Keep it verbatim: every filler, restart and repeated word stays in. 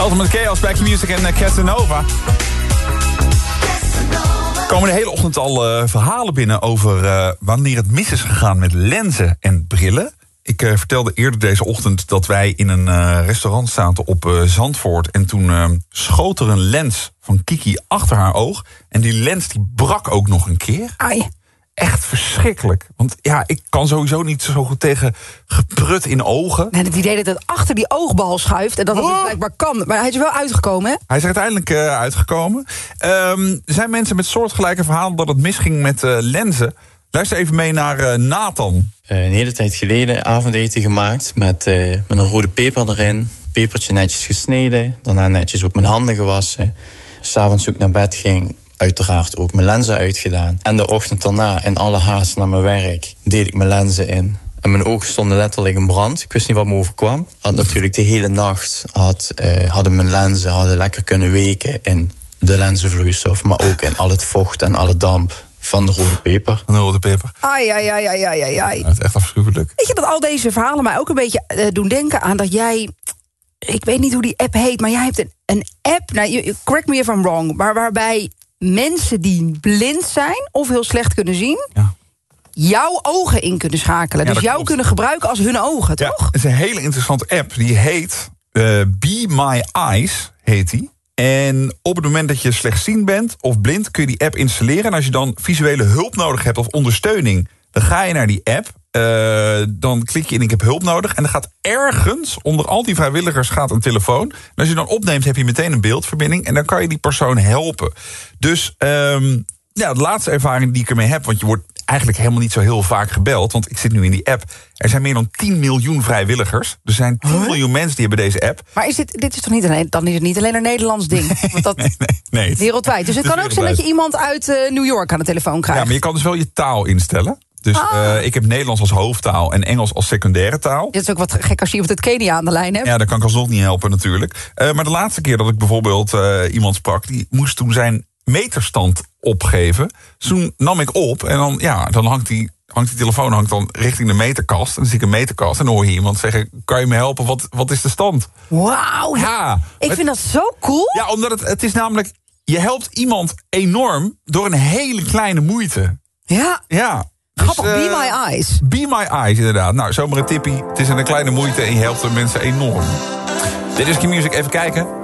Ultimate Chaos, Back Music en uh, Casanova. Er komen de hele ochtend al uh, verhalen binnen over uh, wanneer het mis is gegaan met lenzen en brillen. Ik uh, vertelde eerder deze ochtend dat wij in een uh, restaurant zaten op uh, Zandvoort. En toen uh, schoot er een lens van Kiki achter haar oog. En die lens die brak ook nog een keer. Ai. Echt verschrikkelijk. Want ja, ik kan sowieso niet zo goed tegen geprut in ogen. Nee, het idee dat het achter die oogbal schuift en dat dat Oh. dus blijkbaar kan. Maar hij is er wel uitgekomen, hè? Hij is er uiteindelijk uh, uitgekomen. Um, er zijn mensen met soortgelijke verhalen dat het misging met uh, lenzen. Luister even mee naar uh, Nathan. Uh, een hele tijd geleden avondeten gemaakt met, uh, met een rode peper erin. Pepertje netjes gesneden. Daarna netjes ook mijn handen gewassen. 'S Avonds ook naar bed ging. Uiteraard ook mijn lenzen uitgedaan. En de ochtend daarna, in alle haast naar mijn werk, deed ik mijn lenzen in. En mijn ogen stonden letterlijk in brand. Ik wist niet wat me overkwam. Had natuurlijk de hele nacht had, uh, hadden mijn lenzen hadden lekker kunnen weken in de lenzenvloeistof, maar ook in al het vocht en alle damp van de rode peper. Van de rode peper. Ai, ai, ai, ai, ai, ai, ai. Ja, het is echt afschuwelijk. Weet je dat al deze verhalen mij ook een beetje uh, doen denken aan dat jij... Ik weet niet hoe die app heet, maar jij hebt een, een app... Nou, you- correct me if I'm wrong, maar waarbij mensen die blind zijn of heel slecht kunnen zien... Ja. jouw ogen in kunnen schakelen. Ja, dus dat jou klopt. kunnen gebruiken als hun ogen, Ja, toch? het is een hele interessante app. Die heet uh, Be My Eyes, heet die. En op het moment dat je slechtziend bent of blind, kun je die app installeren. En als je dan visuele hulp nodig hebt of ondersteuning, dan ga je naar die app. Uh, dan klik je in ik heb hulp nodig. En dan gaat ergens, onder al die vrijwilligers, gaat een telefoon. En als je dan opneemt, heb je meteen een beeldverbinding. En dan kan je die persoon helpen. Dus um, ja, de laatste ervaring die ik ermee heb, want je wordt eigenlijk helemaal niet zo heel vaak gebeld. Want ik zit nu in die app. Er zijn meer dan tien miljoen vrijwilligers. Er zijn tien Huh? miljoen mensen die hebben deze app. Maar is dit, dit is toch niet alleen, dan is het niet alleen een Nederlands ding? Want dat Nee, nee, nee. Het- wereldwijd. Dus het het kan is ook zijn dat je wereldwijd. iemand uit uh, New York aan de telefoon krijgt. Ja, maar je kan dus wel je taal instellen. Dus Ah. uh, ik heb Nederlands als hoofdtaal en Engels als secundaire taal. Het is ook wat gek als je iemand uit Kenia aan de lijn hebt. Ja, dat kan ik alsnog niet helpen natuurlijk. Uh, maar de laatste keer dat ik bijvoorbeeld uh, iemand sprak, die moest toen zijn meterstand opgeven. Dus toen nam ik op en dan, ja, dan hangt die, hangt die telefoon hangt dan richting de meterkast. En dan zie ik een meterkast en dan hoor je iemand zeggen, kan je me helpen, wat, wat is de stand? Wauw. Ja, Ik het- vind dat zo cool. ja, omdat het, het is namelijk, je helpt iemand enorm door een hele kleine moeite. Ja, Ja. grappig. Dus, uh, Be my eyes. Be My Eyes, inderdaad. Nou, zomaar een tippie. Het is een kleine moeite en je helpt de mensen enorm. Dit is Q-Music. Even kijken.